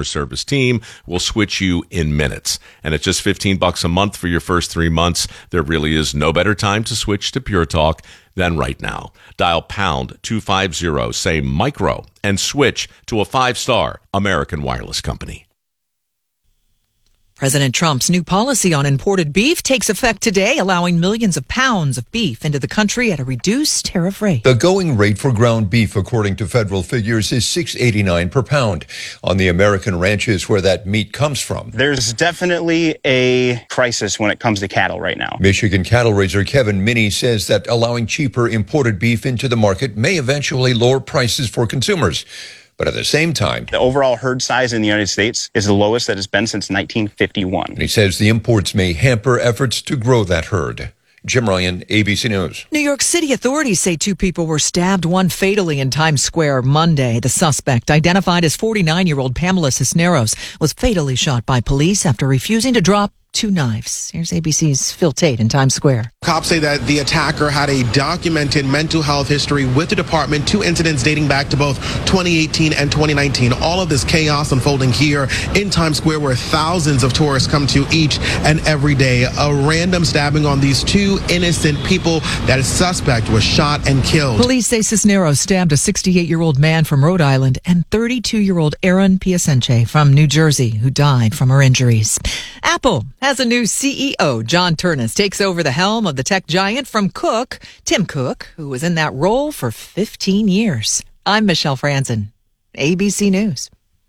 customer service team will switch you in minutes. And at just $15 a month for your first 3 months, there really is no better time to switch to Pure Talk than right now. Dial pound 250, say micro, and switch to a 5-star American Wireless company. President Trump's new policy on imported beef takes effect today, allowing millions of pounds of beef into the country at a reduced tariff rate. The going rate for ground beef, according to federal figures, is $6.89 per pound. On the American ranches where that meat comes from, there's definitely a crisis when it comes to cattle right now. Michigan cattle raiser Kevin Minnie says that allowing cheaper imported beef into the market may eventually lower prices for consumers. But at the same time, the overall herd size in the United States is the lowest that it's been since 1951. He says the imports may hamper efforts to grow that herd. Jim Ryan, ABC News. New York City authorities say 2 people were stabbed, one fatally in Times Square Monday. The suspect, identified as 49-year-old Pamela Cisneros, was fatally shot by police after refusing to drop 2 knives. Here's ABC's Phil Tate in Times Square. Cops say that the attacker had a documented mental health history with the department, 2 incidents dating back to both 2018 and 2019. All of this chaos unfolding here in Times Square, where thousands of tourists come to each and every day. A random stabbing on these 2 innocent people. That suspect was shot and killed. Police say Cisneros stabbed a 68-year-old man from Rhode Island and 32-year-old Aaron Piacenche from New Jersey, who died from her injuries. Apple has a new CEO. John Ternus takes over the helm of the tech giant from Tim Cook, who was in that role for 15 years. I'm Michelle Franzen, ABC News.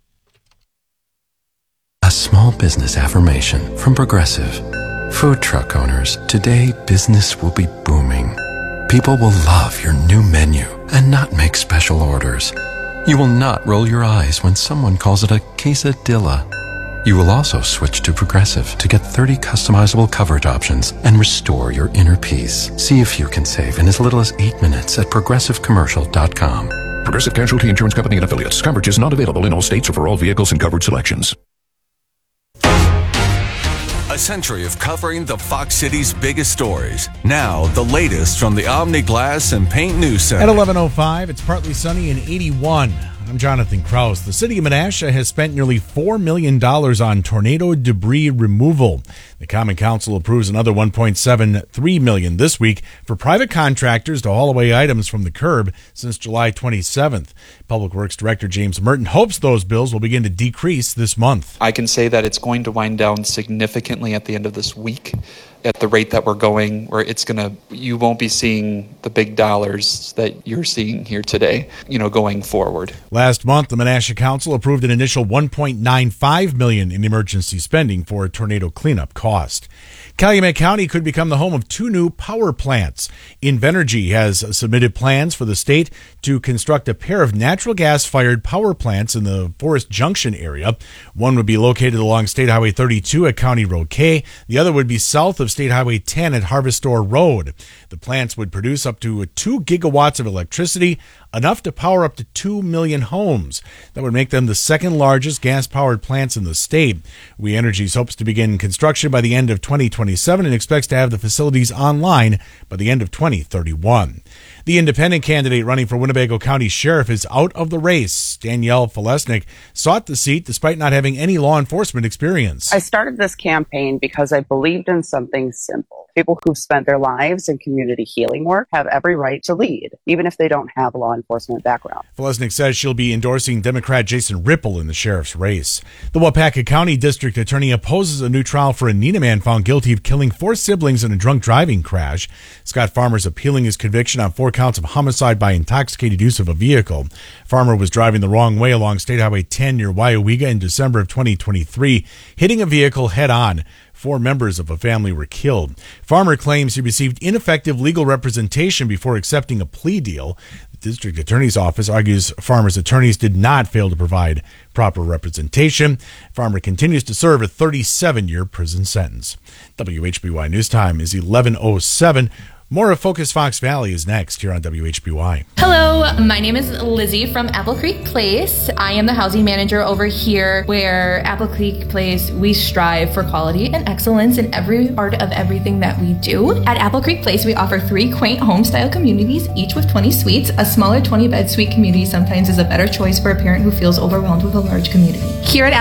A small business affirmation from Progressive. Food truck owners, today business will be booming. People will love your new menu and not make special orders. You will not roll your eyes when someone calls it a quesadilla. You will also switch to Progressive to get 30 customizable coverage options and restore your inner peace. See if you can save in as little as 8 minutes at ProgressiveCommercial.com. Progressive Casualty Insurance Company and Affiliates. Coverage is not available in all states or for all vehicles and coverage selections. A century of covering the Fox City's biggest stories. Now, the latest from the Omni Glass and Paint News Center. At 11:05, it's partly sunny and 81. I'm Jonathan Kraus. The city of Menasha has spent nearly $4 million on tornado debris removal. The Common Council approves another $1.73 million this week for private contractors to haul away items from the curb since July 27th. Public Works Director James Merton hopes those bills will begin to decrease this month. I can say that it's going to wind down significantly at the end of this week. At the rate that we're going, where you won't be seeing the big dollars that you're seeing here today, going forward. Last month, the Menasha Council approved an initial $1.95 million in emergency spending for a tornado cleanup cost. Calumet County could become the home of 2 new power plants. Invenergy has submitted plans for the state to construct a pair of natural gas-fired power plants in the Forest Junction area. One would be located along State Highway 32 at County Road K. The other would be south of State Highway 10 at Harvestor Road. The plants would produce up to 2 gigawatts of electricity, enough to power up to 2 million homes. That would make them the second largest gas-powered plants in the state. We Energies hopes to begin construction by the end of 2027 and expects to have the facilities online by the end of 2031. The independent candidate running for Winnebago County Sheriff is out of the race. Danielle Falesnik sought the seat despite not having any law enforcement experience. I started this campaign because I believed in something simple. People who've spent their lives in community healing work have every right to lead, even if they don't have a law enforcement background. Falesnik says she'll be endorsing Democrat Jason Ripple in the sheriff's race. The Waupaca County District Attorney opposes a new trial for a Neenah man found guilty of killing 4 siblings in a drunk driving crash. Scott Farmer's appealing his conviction on 4 counts of homicide by intoxicated use of a vehicle. Farmer was driving the wrong way along State Highway 10 near Waiawega in December of 2023, hitting a vehicle head-on. 4 members of a family were killed. Farmer claims he received ineffective legal representation before accepting a plea deal. The district attorney's office argues Farmer's attorneys did not fail to provide proper representation. Farmer continues to serve a 37-year prison sentence. WHBY News Time is 11:07. More of Focus Fox Valley is next here on WHBY. Hello, my name is Lizzie from Apple Creek Place. I am the housing manager over here where Apple Creek Place, we strive for quality and excellence in every part of everything that we do. At Apple Creek Place, we offer 3 quaint home-style communities, each with 20 suites. A smaller 20-bed suite community sometimes is a better choice for a parent who feels overwhelmed with a large community. Here at